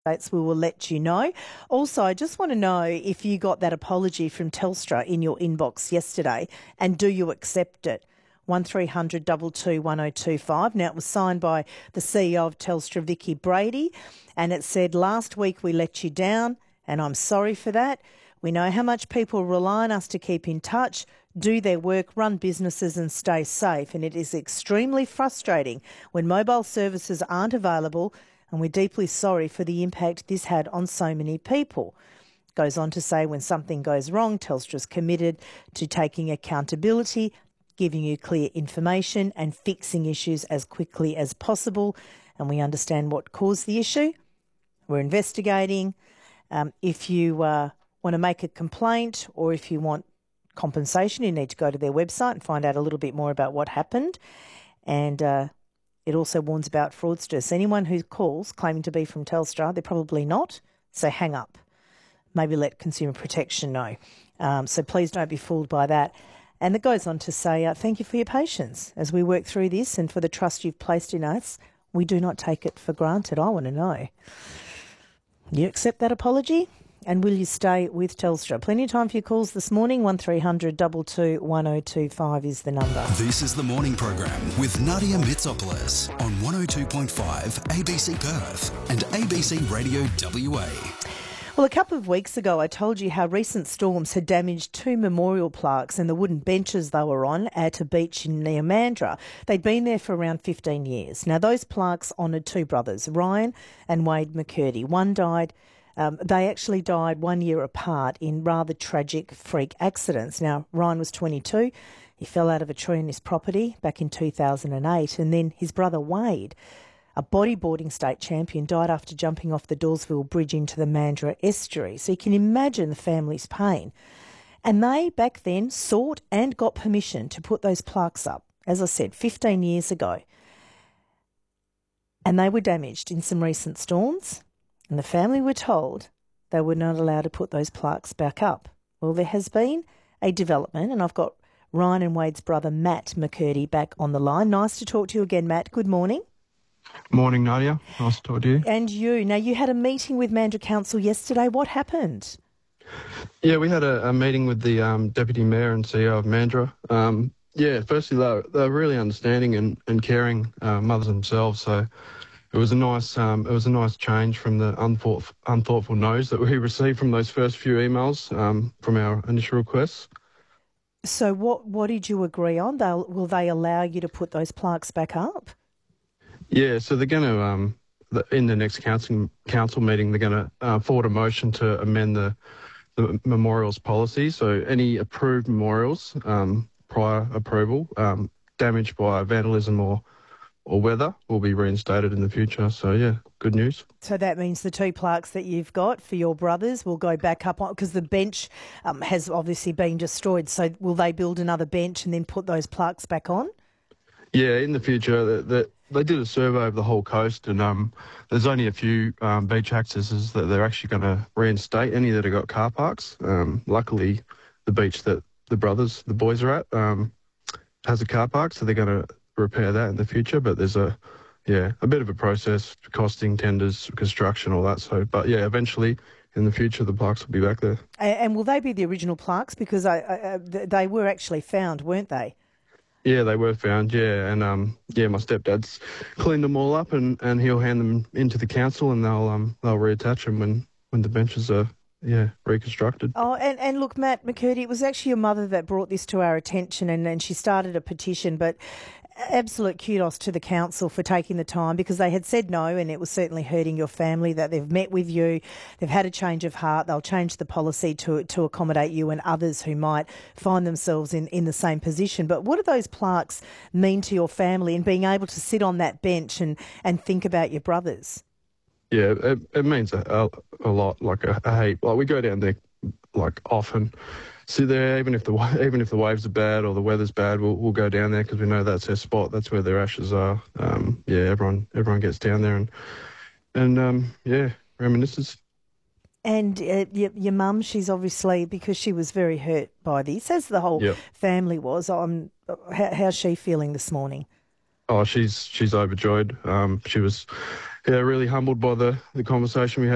We will let you know. Also, I just want to know if you got that apology from Telstra in your inbox yesterday, and do you accept it? 1300 22 1025. Now, it was signed by the CEO of Telstra, Vicky Brady, and it said, "Last week we let you down, and I'm sorry for that. We know how much people rely on us to keep in touch, do their work, run businesses and stay safe, and it is extremely frustrating when mobile services aren't available, and we're deeply sorry for the impact this had on so many people." Goes on to say, when something goes wrong, Telstra's committed to taking accountability, giving you clear information and fixing issues as quickly as possible. And we understand what caused the issue. We're investigating. If you want to make a complaint or if you want compensation, you need to go to their website and find out a little bit more about what happened. And it also warns about fraudsters. Anyone who calls claiming to be from Telstra, they're probably not, so hang up. Maybe let Consumer Protection know. So please don't be fooled by that. And it goes on to say, thank you for your patience as we work through this and for the trust you've placed in us. We do not take it for granted. I want to know. You accept that apology? And will you stay with Telstra? Plenty of time for your calls this morning. 1300 22 1025 is the number. This is the morning program with Nadia Mitsopoulos on 102.5 ABC Perth and ABC Radio WA. Well, a couple of weeks ago, I told you how recent storms had damaged two memorial plaques and the wooden benches they were on at a beach near Mandurah. They'd been there for around 15 years. Now, those plaques honoured two brothers, Ryan and Wade McCurdy. One died. They actually died 1 year apart in rather tragic freak accidents. Now, Ryan was 22. He fell out of a tree on his property back in 2008. And then his brother Wade, a bodyboarding state champion, died after jumping off the Dawesville Bridge into the Mandurah estuary. So you can imagine the family's pain. And they, back then, sought and got permission to put those plaques up, as I said, 15 years ago. And they were damaged in some recent storms. And the family were told they were not allowed to put those plaques back up. Well, there has been a development, and I've got Ryan and Wade's brother, Matt McCurdy, back on the line. Nice to talk to you again, Matt. Good morning. Morning, Nadia. Nice to talk to you. And you. Now, you had a meeting with Mandurah Council yesterday. What happened? Yeah, we had a meeting with the Deputy Mayor and CEO of Mandurah. Firstly, they're really understanding and caring mothers themselves, so it was a nice change from the unthoughtful no's that we received from those first few emails from our initial requests. So what did you agree on? Will they allow you to put those plaques back up? Yeah, so they're going to, in the next council meeting, they're going to forward a motion to amend the memorials policy. So any approved memorials, prior approval, damaged by vandalism or weather will be reinstated in the future. So, yeah, good news. So that means the two plaques that you've got for your brothers will go back up on, because the bench has obviously been destroyed. So will they build another bench and then put those plaques back on? Yeah, in the future, they did a survey of the whole coast, and there's only a few beach accesses that they're actually going to reinstate, any that have got car parks. Luckily, the beach that the boys are at, has a car park, so they're going to repair that in the future. But there's a bit of a process, costing, tenders, construction, all that. So, but yeah, eventually in the future, the plaques will be back there. And will they be the original plaques? Because they were actually found, weren't they? Yeah, they were found, and my stepdad's cleaned them all up and he'll hand them into the council and they'll reattach them when the benches are reconstructed. Oh, and look, Matt McCurdy, it was actually your mother that brought this to our attention and she started a petition, but absolute kudos to the council for taking the time, because they had said no and it was certainly hurting your family. That they've met with you, they've had a change of heart, they'll change the policy to accommodate you and others who might find themselves in the same position. But what do those plaques mean to your family and being able to sit on that bench and think about your brothers? Yeah, it means a lot. Like I hate, like we go down there like often. Sit there, even if the waves are bad or the weather's bad, we'll go down there because we know that's their spot. That's where their ashes are. Everyone gets down there and reminisces. And your mum, she's obviously, because she was very hurt by this, as the whole family was. How's she feeling this morning? Oh, she's overjoyed. She was really humbled by the conversation we had